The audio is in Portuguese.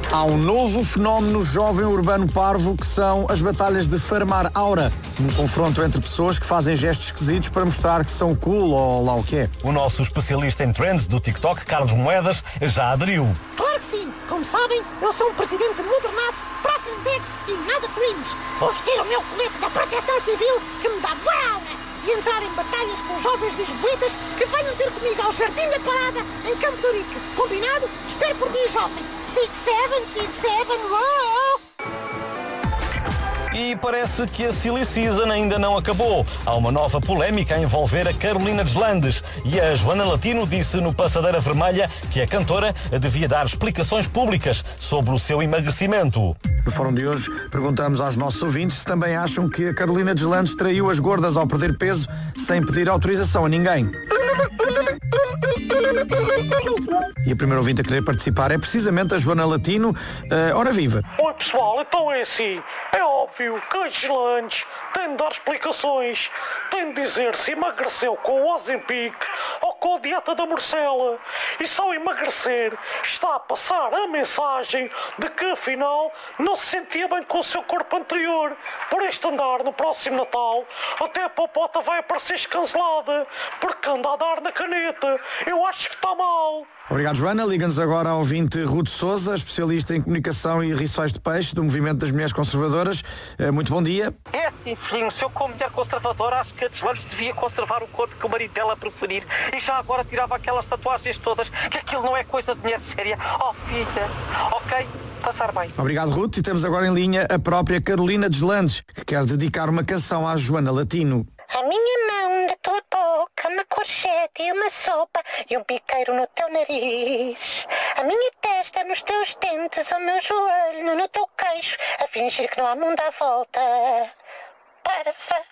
Há um novo fenómeno jovem urbano parvo que são as batalhas de farmar aura. Um confronto entre pessoas que fazem gestos esquisitos para mostrar que são cool ou lá o que é. O nosso especialista em trends do TikTok, Carlos Moedas, já aderiu. Claro que sim! Como sabem, eu sou um presidente modernaço, pró-frentex e nada cringe. Vou vestir o meu colete da proteção civil que me dá boa aura e entrar em batalhas com jovens lisboetas que venham ter comigo ao Jardim da Parada em Campo de Ourique. Combinado? Espero por ti, jovem. 6-7, uou! E parece que a Silly Season ainda não acabou. Há uma nova polémica a envolver a Carolina Deslandes. E a Joana Latino disse no Passadeira Vermelha que a cantora devia dar explicações públicas sobre o seu emagrecimento. No fórum de hoje, perguntamos aos nossos ouvintes se também acham que a Carolina Deslandes traiu as gordas ao perder peso sem pedir autorização a ninguém. E a primeira ouvinte a querer participar é precisamente a Joana Latino. Ora viva! Oi pessoal, então é assim, é óbvio que a Deslandes tem de dar explicações, tem de dizer se emagreceu com o Ozempic ou com a dieta da morcela, e se ao emagrecer está a passar a mensagem de que afinal não se sentia bem com o seu corpo anterior. Por este andar, no próximo Natal, até a popota vai aparecer escancelada, porque anda a dar na caneta. Eu acho que está mal. Obrigado, Joana. Liga-nos agora ao ouvinte Ruth Souza, especialista em comunicação e rissóis de peixe do Movimento das Mulheres Conservadoras. Muito bom dia. É assim, filhinho, se eu como mulher conservadora acho que a Deslandes devia conservar o corpo que o marido dela preferir e já agora tirava aquelas tatuagens todas, que aquilo não é coisa de mulher séria. Oh, filha, ok? Passar bem. Obrigado, Ruth. E temos agora em linha a própria Carolina Deslandes, que quer dedicar uma canção à Joana Latino. A minha mão da tua boca, uma corchete e uma sopa e um piqueiro no teu nariz. A minha testa nos teus dentes, o meu joelho no teu queixo, a fingir que não há mundo à volta. Parva.